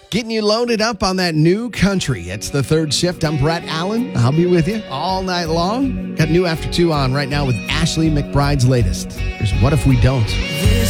Getting you loaded up on that new country. It's the third shift. I'm Brett Allen. I'll be with you all night long. Got new After 2 on right now with Ashley McBride's latest. Here's What If We Don't.